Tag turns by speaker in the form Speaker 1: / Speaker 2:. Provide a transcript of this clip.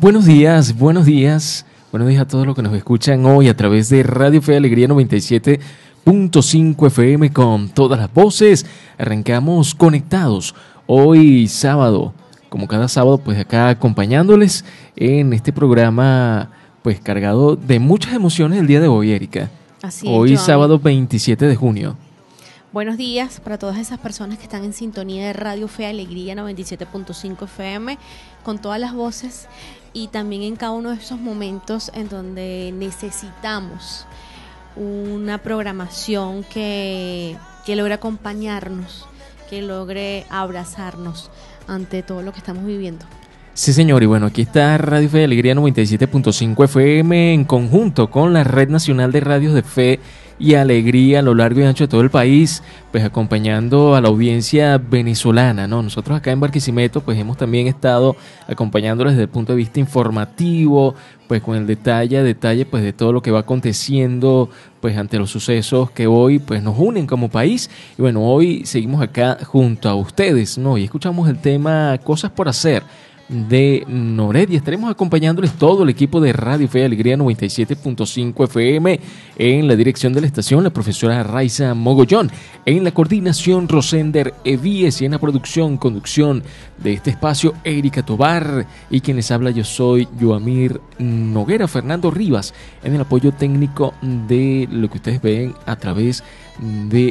Speaker 1: Buenos días, buenos días. Buenos días a todos los que nos escuchan hoy a través de Radio Fe y Alegría 97.5 FM con todas las voces. Arrancamos conectados hoy sábado, como cada sábado, pues acá acompañándoles en este programa pues cargado de muchas emociones el día de hoy, Erika.
Speaker 2: Así es,
Speaker 1: hoy
Speaker 2: Johnny.
Speaker 1: Sábado 27 de junio.
Speaker 2: Buenos días para todas esas personas que están en sintonía de Radio Fe y Alegría 97.5 FM con todas las voces y también en cada uno de esos momentos en donde necesitamos una programación que logre acompañarnos, que logre abrazarnos ante todo lo que estamos viviendo.
Speaker 1: Sí, señor, y bueno, aquí está Radio Fe y Alegría 97.5 FM en conjunto con la Red Nacional de Radios de Fe y Alegría a lo largo y ancho de todo el país, pues acompañando a la audiencia venezolana, ¿no? Nosotros acá en Barquisimeto pues hemos también estado acompañándoles desde el punto de vista informativo, pues con el detalle pues de todo lo que va aconteciendo pues ante los sucesos que hoy pues nos unen como país. Y bueno, hoy seguimos acá junto a ustedes, ¿no? Y escuchamos el tema Cosas por Hacer de Nored y estaremos acompañándoles todo el equipo de Radio Fe y Alegría 97.5 FM en la dirección de la estación, la profesora Raiza Mogollón, en la coordinación Rosender Evíes y en la conducción de este espacio Erika Tobar y quien les habla yo soy Joamir Noguera, Fernando Rivas en el apoyo técnico de lo que ustedes ven a través de